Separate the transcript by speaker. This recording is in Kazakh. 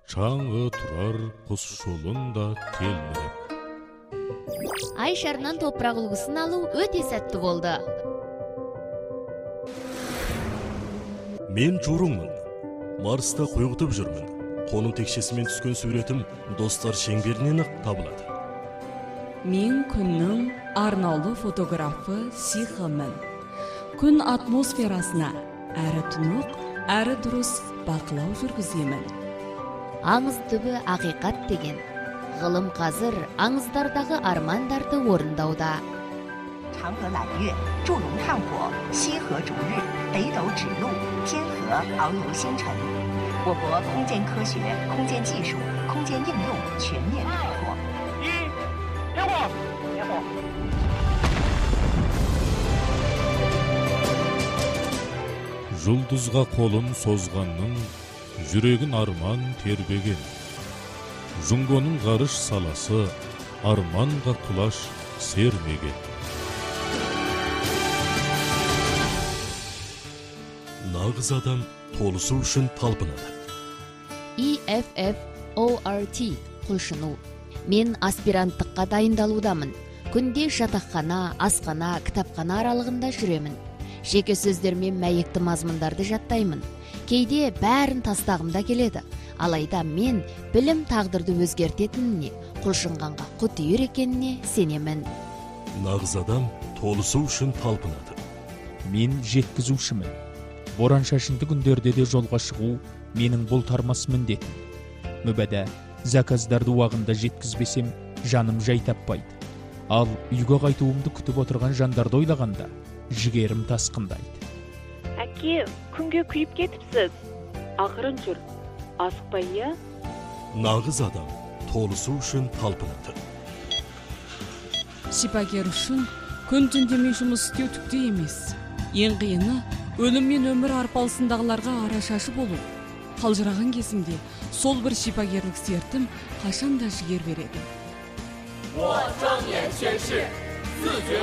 Speaker 1: Чаңы тұрар құс жолында телміріп.
Speaker 2: Ай шарынан топырақ үлгісін алу өте сәтті болды.
Speaker 3: Мен Жорыңмын. Марста құйғытып жүрмін. Қону текшесімен түскен суретім достар шеңберінен-ақ табылады.
Speaker 4: Мен күннің арнаулы фотографы Сихамын. Күн атмосферасына әрі тұнық, әрі дұрыс бақылау жүргіземін.
Speaker 2: Аңыз түбі ақиқат деген. Ғылым қазір аңыздардағы армандарды орындауда.
Speaker 5: 嫦娥揽月，祝融炭火，西河逐日，北斗指路，天河遨游星辰。我国空间科学、空间技术、空间应用全面开拓。
Speaker 6: 点火！点火！
Speaker 1: Жұлдызға қолын созғанның жүрегін арман тербеген. Жұңгоның ғарыш саласы арманға құлаш сермеген.
Speaker 3: Нағыз адам толысу үшін талпынады.
Speaker 2: EFFORT құлшыну. Мен аспиранттыққа дайындалудамын. Күнде жатақхана, асхана, кітапхана аралығында жүремін. Жеке сөздермен мәйекті мазмұндарды жаттаймын. Кейде бәрін тастағымда келеді. Алайда мен білім тағдырды өзгертетініне, құлшынғанға құт үйір екеніне сенемін.
Speaker 3: Нағыз адам толысу үшін талпынады.
Speaker 7: Мен жеткізушімін. Боран шашынды күндерде де жолға шығу менің бұлтармас міндетім. Мүбәдә, заказдарды уағында жеткізбесем, жаным жай таппайды. Ал үйге қайтуымды күтіп отырған жандарды ойлағанда, жігерім тасқындайды.
Speaker 8: Әке, күнге күйіп кетіпсіз. Ақырын жүр. Асықпай, иә?
Speaker 3: Нағыз адам толысу үшін талпынады.
Speaker 4: Шипагер үшін күн түндемей жұмыс істеу түкте емес. Ең қиыны өлім мен өмір арпалысындағыларға арашашы болу. Қалжыраған кезімде сол бір шипагерлік сертім қашанда жігер береді.